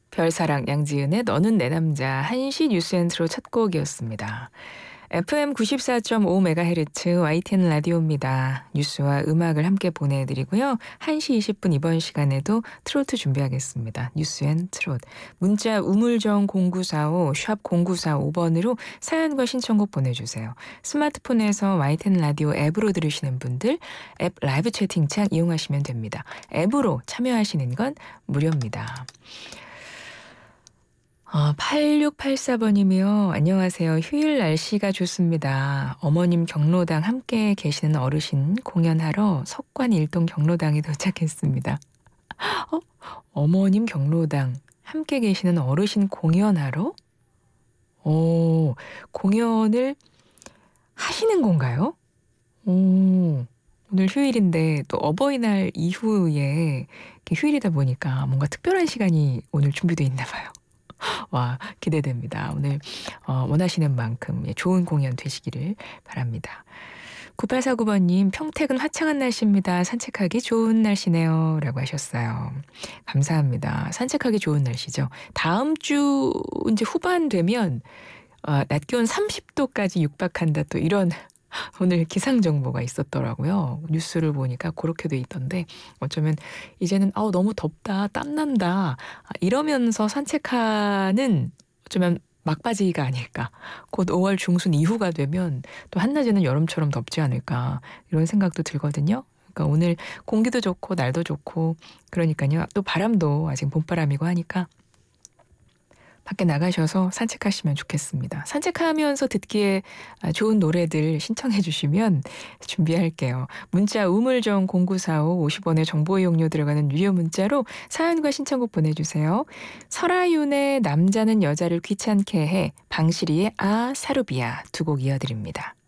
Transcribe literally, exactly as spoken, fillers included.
별사랑 양지은의 너는 내 남자 한시 뉴스엔트로 첫 곡이었습니다. 에프엠 구십사 점 오 메가헤르츠 와이티엔 라디오입니다. 뉴스와 음악을 함께 보내드리고요. 한 시 이십 분 이번 시간에도 트로트 준비하겠습니다. 뉴스엔 트롯. 문자 우물정 공구사오 샵 공구사오 번으로 사연과 신청곡 보내주세요. 스마트폰에서 와이티엔 라디오 앱으로 들으시는 분들 앱 라이브 채팅창 이용하시면 됩니다. 앱으로 참여하시는 건 무료입니다. 어, 팔육팔사 번이며 안녕하세요. 휴일 날씨가 좋습니다. 어머님 경로당 함께 계시는 어르신 공연하러 석관 일동 경로당에 도착했습니다. 어? 어머님 경로당 함께 계시는 어르신 공연하러? 오, 공연을 하시는 건가요? 오, 오늘 휴일인데 또 어버이날 이후에 이렇게 휴일이다 보니까 뭔가 특별한 시간이 오늘 준비되어 있나 봐요. 와, 기대됩니다. 오늘 어, 원하시는 만큼 좋은 공연 되시기를 바랍니다. 구팔사구 번님 평택은 화창한 날씨입니다. 산책하기 좋은 날씨네요. 라고 하셨어요. 감사합니다. 산책하기 좋은 날씨죠. 다음 주 이제 후반 되면 어, 낮 기온 삼십 도까지 육박한다 또 이런 오늘 기상 정보가 있었더라고요. 뉴스를 보니까 그렇게 돼 있던데 어쩌면 이제는 아우 너무 덥다 땀난다 이러면서 산책하는 어쩌면 막바지가 아닐까. 곧 오월 중순 이후가 되면 또 한낮에는 여름처럼 덥지 않을까 이런 생각도 들거든요. 그러니까 오늘 공기도 좋고 날도 좋고 그러니까요. 또 바람도 아직 봄바람이고 하니까 밖에 나가셔서 산책하시면 좋겠습니다. 산책하면서 듣기에 좋은 노래들 신청해 주시면 준비할게요. 문자 우물정 공구사오 오십 원의 정보 이용료 들어가는 유료 문자로 사연과 신청곡 보내주세요. 설아윤의 남자는 여자를 귀찮게 해 방실이의 아 사루비아 두 곡 이어드립니다.